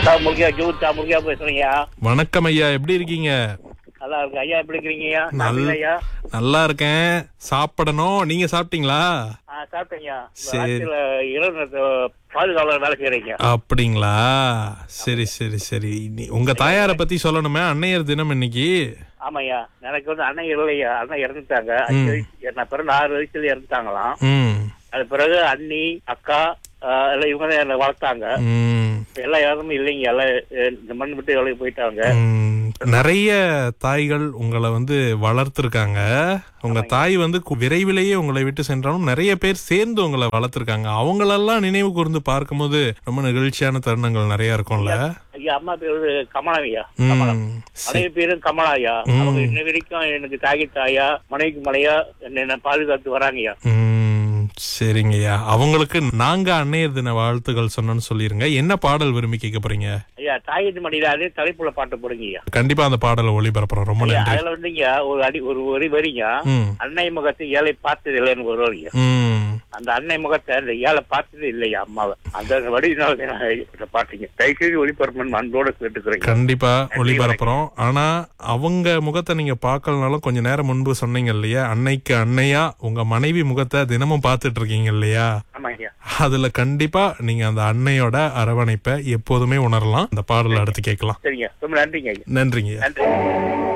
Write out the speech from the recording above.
முருகா பேசுறீங்க. வணக்கம் ஐயா, எப்படி இருக்கீங்க? நல்லா இருக்கு ஐயா. எப்படி இருக்கிறீங்க ஐயா? நல்லா இருக்கேன். சாப்பிடணும். நீங்க சாப்பிட்டீங்களா? சாப்பிட்டீங்க. சரி. இரவு பாதுகாவலர் வேலை செய்யறீங்க. அப்படிங்களா? சரி சரி சரி. உங்க தாயார பத்தி சொல்லணுமே, அன்னையர் தினம் இன்னைக்கு. ஆமாய்யா, எனக்கு வந்து அண்ணன் இல்லையா, அண்ணன் இறந்துட்டாங்க. நான் பிறகு 6 வயசுல இறந்துட்டாங்களாம். அது பிறகு அண்ணி அக்கா எல்லாம் இவங்க தான் என்ன வளர்த்தாங்க. எல்லாம் யாருமே இல்லைங்க, எல்லாம் இந்த மண் விட்டு வேலைக்கு போயிட்டாங்க. நிறைய தாய்கள் உங்களை வந்து வளர்த்திருக்காங்க. உங்க தாய் வந்து விரைவிலேயே உங்களை விட்டு சென்றாலும் நிறைய பேர் சேர்ந்து உங்களை வளர்த்திருக்காங்க. அவங்களெல்லாம் நினைவு கூர்ந்து பார்க்கும்போது ரொம்ப நெகிழ்ச்சியான தருணங்கள் நிறைய இருக்கும்ல. ஐயா, அம்மா பேரு கமலாவையா. மனைவி பேரும் கமலாயா. அவங்க இன்ன வரைக்கும் எனக்கு தாகி தாயா, மனைவிக்கு மலையா என்ன பாதுகாத்து வராங்கய்யா. சரிங்கய்யா, அவங்களுக்கு நாங்க அன்னையர் தின வாழ்த்துக்கள் சொன்னு சொல்லிருங்க. என்ன பாடல் விரும்பி கேட்க போறீங்க? ஐயா, தாயத்து மடியில அதே தலைப்புல பாட்டு போடுங்கய்யா. கண்டிப்பா அந்த பாடலை ஒளிபரப்புறோம். ரொம்ப நன்றி. அதுல வந்துங்க ஒரு வரிங்க, அன்னை முகத்தை ஏழை பார்த்தது இல்லைன்னு ஒரு வரிங்க. அந்த அன்னை முகத்தை அந்த ஏழை பார்த்தது இல்லையா அம்மாவை. அந்த வடினால பாட்டுங்க தைக்கு ஒளிபரப்பு அன்போட கேட்டுக்கிறேன். கண்டிப்பா ஒளிபரப்புறோம். ஆனா அவங்க முகத்தை நீங்க பார்க்கலனாலும் கொஞ்ச நேரம் முன்பு சொன்னீங்க இல்லையா, அன்னைக்கு அன்னையா உங்க மனைவி முகத்தை தினமும் பார்த்துட்டு இருக்கீங்க இல்லையா? அதுல கண்டிப்பா நீங்க அந்த அன்னையோட அரவணைப்பை எப்போதுமே உணரலாம். அந்த பாடலை அடுத்து கேட்கலாம். சரிங்க, ரொம்ப நன்றிங்க. நன்றிங்க.